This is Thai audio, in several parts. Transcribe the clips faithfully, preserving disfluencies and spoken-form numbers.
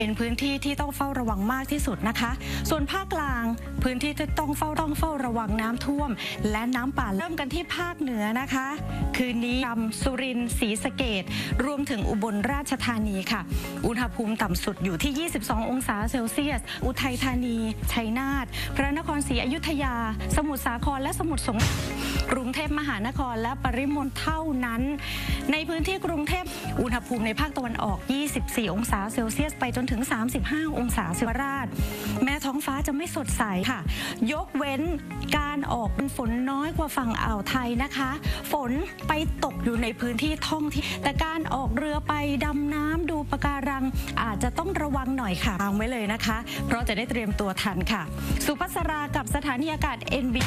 เป็นพื้นที่ที่ต้องเฝ้าระวังมากที่สุดนะคะ ส่วนภาคกลางพื้นที่ที่ต้องเฝ้าต้องเฝ้าระวังน้ำท่วมและน้ำป่าเริ่มกันที่ภาคเหนือนะคะคืนนี้สุรินทร์ศรีสะเกษรวมถึงอุบลราชธานีค่ะอุณหภูมิต่ำสุดอยู่ที่ยี่สิบสององศาเซลเซียสอุทัยธานีชัยนาทพระนครศรีอยุธยาสมุทรสาครและสมุทรสงครามกรุงเทพมหานครและปริมณฑลเท่านั้นในพื้นที่กรุงเทพอุณหภูมิในภาคตะวันออกยี่สิบสี่องศาเซลเซียสไปจนถึงสามสิบห้าองศาเซลเซียสราชแม้ท้องฟ้าจะไม่สดใสค่ะยกเว้นการออกเป็นฝนน้อยกว่าฝั่งอ่าวไทยนะคะฝนไปตกอยู่ในพื้นที่ท่องเที่ยวแต่การออกเรือไปดำน้ำดูปะการังอาจจะต้องระวังหน่อยค่ะวางไว้เลยนะคะเพราะจะได้เตรียมตัวทันค่ะสุภัสรากับสถานีอากาศ เอ็น บี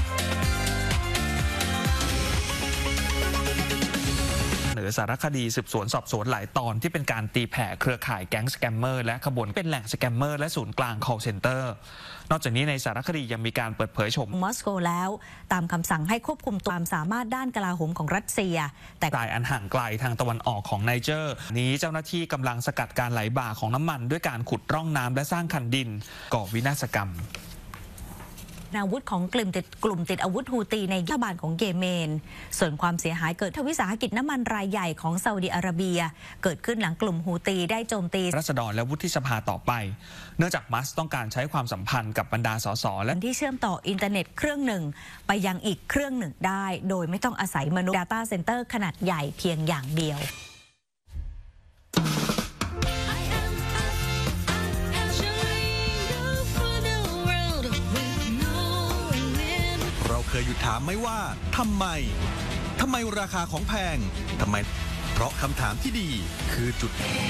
เหนือสารคดีสืบสวนสอบสวนหลายตอนที่เป็นการตีแผ่เครือข่ายแก๊งสแกมเมอร์และขบวนเป็นแหล่งสแกมเมอร์และศูนย์กลาง call center นอกจากนี้ในสารคดียังมีการเปิดเผยชมมอสโกแล้วตามคำสั่งให้ควบคุมความสามารถด้านกลาโหมของรัสเซียแต่กลายอันห่างไกลทางตะวันออกของไนเจอร์นี้เจ้าหน้าที่กำลังสกัดการไหลบ่าของน้ำมันด้วยการขุดร่องน้ำและสร้างคันดินก่อวินาศกรรมอาวุธของกลุ่มติดกลุ่มติดอาวุธฮูตีในรัฐบาลของเยเมนส่วนความเสียหายเกิดทวิสาหกิจน้ำมันรายใหญ่ของซาอุดิอาระเบียเกิดขึ้นหลังกลุ่มฮูตีได้โจมตีรัษฎรและวุฒิสภาต่อไปเนื่องจากมัสต้องการใช้ความสัมพันธ์กับบรรดาสสและที่เชื่อมต่ออินเทอร์เน็ตเครื่องหนึ่งไปยังอีกเครื่องหนึ่งได้โดยไม่ต้องอาศัยมนุษย์ Data Center ขนาดใหญ่เพียงอย่างเดียวเคยอยู่ถามไหมว่าทำไมทำไมราคาของแพงทำไมเพราะคำถามที่ดีคือจุด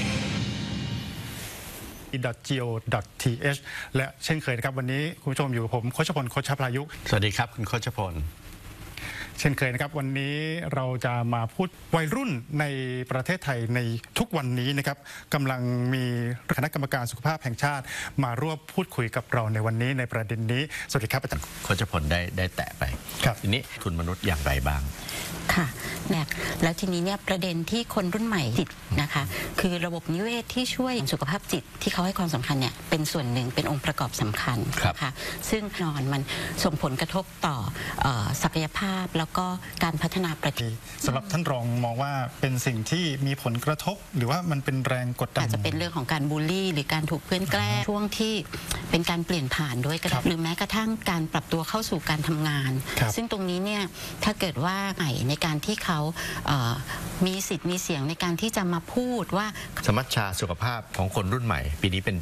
ดอท จี โอ ดอท ที เอช และเช่นเคยนะครับวันนี้คุณผู้ชมอยู่กับผมโคชพลโคชพลายุสวัสดีครับคุณโคชพลเช่นเคยนะครับวันนี้เราจะมาพูดวัยรุ่นในประเทศไทยในทุกวันนี้นะครับกำลังมีคณะกรรมการสุขภาพแห่งชาติมาร่วมพูดคุยกับเราในวันนี้ในประเด็นนี้สวัสดีครับอาจารย์โคชพลได้ได้แตะไปทีนี้ทุนมนุษย์อย่างไรบ้างค่ะเนี่ยแล้วทีนี้เนี่ยประเด็นที่คนรุ่นใหม่จิตนะคะคือระบบนิเวศที่ช่วยสุขภาพจิตที่เขาให้ความสำคัญเนี่ยเป็นส่วนหนึ่งเป็นองค์ประกอบสำคัญนะคะซึ่งนอนมันส่งผลกระทบต่อศักยภาพแล้วก็การพัฒนาประเทศสำหรับท่านรองมองว่าเป็นสิ่งที่มีผลกระทบหรือว่ามันเป็นแรงกดดันอาจจะเป็นเรื่องของการบูลลี่หรือการถูกเพื่อนแกล้งช่วงที่เป็นการเปลี่ยนผ่านด้วยก็ได้หรือแม้กระทั่งการปรับตัวเข้าสู่การทำงานซึ่งตรงนี้เนี่ยถ้าเกิดว่าไหนในการที่เขามีสิทธิ์มีเสียงในการที่จะมาพูดว่าสมัชชาสุขภาพของคนรุ่นใหม่ปีนี้เป็น